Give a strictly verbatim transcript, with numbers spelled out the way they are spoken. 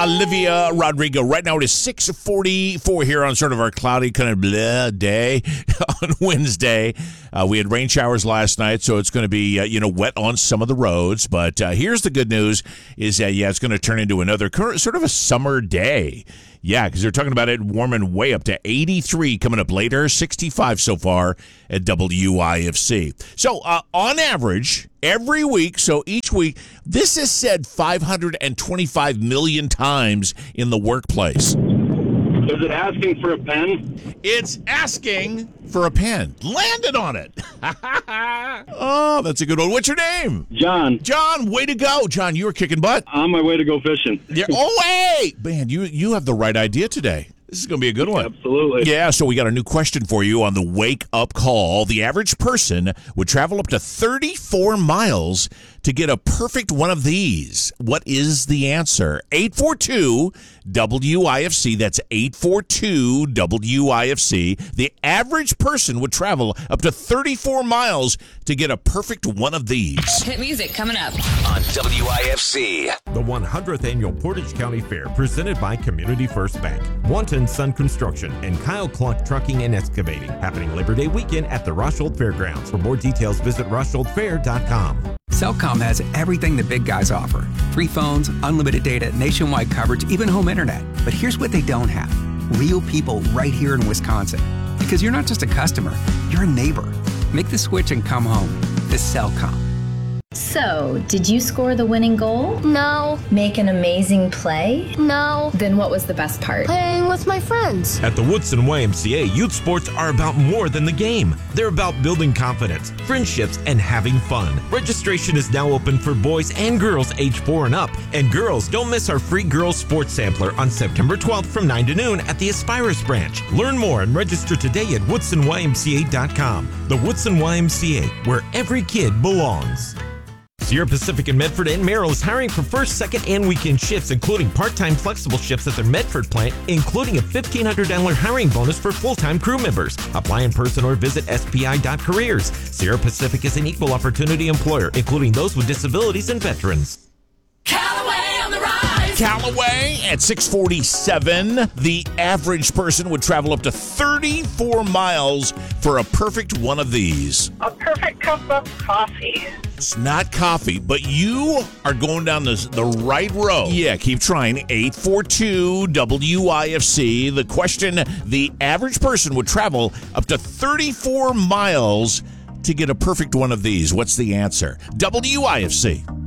Olivia Rodrigo. Right now it is six forty-four here on sort of our cloudy kind of blah day on Wednesday. Uh, we had rain showers last night, so it's going to be, uh, you know, wet on some of the roads. But uh, here's the good news is that, yeah, it's going to turn into another sort of a summer day. Yeah, because they're talking about it warming way up to eighty-three coming up later, sixty-five so far at W I F C. So uh, on average, every week, so each week, this is said five hundred twenty-five million times in the workplace. Is it asking for a pen? It's asking for a pen. Landed on it. Oh, that's a good one. What's your name? John. John, way to go. John, you were kicking butt. On my way to go fishing. Yeah. Oh, wait. Man, you, you have the right idea today. This is going to be a good one. Absolutely. Yeah, so we got a new question for you on the Wake Up Call. The average person would travel up to thirty-four miles to get a perfect one of these. What is the answer? eight four two W I F C. That's eight four two W I F C. The average person would travel up to thirty-four miles to get a perfect one of these. Hit music coming up on W I F C. The one hundredth Annual Portage County Fair, presented by Community First Bank, Wanton Sun Construction, and Kyle Klunk Trucking and Excavating, happening Labor Day weekend at the Roshold Fairgrounds. For more details, visit roshold fair dot com. Cellcom has everything the big guys offer. Free phones, unlimited data, nationwide coverage, even home internet. But here's what they don't have. Real people right here in Wisconsin. Because you're not just a customer, you're a neighbor. Make the switch and come home to Cellcom. So, did you score the winning goal? No. Make an amazing play? No. Then what was the best part? Playing with my friends. At the Woodson Y M C A, youth sports are about more than the game. They're about building confidence, friendships, and having fun. Registration is now open for boys and girls age four and up. And girls, don't miss our free girls sports sampler on September twelfth from nine to noon at the Aspirus branch. Learn more and register today at woodson y m c a dot com. The Woodson Y M C A, where every kid belongs. Sierra Pacific in Medford and Merrill is hiring for first, second, and weekend shifts, including part-time flexible shifts at their Medford plant, including a fifteen hundred dollars hiring bonus for full-time crew members. Apply in person or visit S P I dot careers. Sierra Pacific is an equal opportunity employer, including those with disabilities and veterans. Callaway on the rise. Callaway at six forty-seven. The average person would travel up to thirty-four miles for a perfect one of these. A perfect cup of coffee. It's not coffee, but you are going down the, the right road. Yeah, keep trying. eight four two W I F C. The question, the average person would travel up to thirty-four miles to get a perfect one of these. What's the answer? W I F C.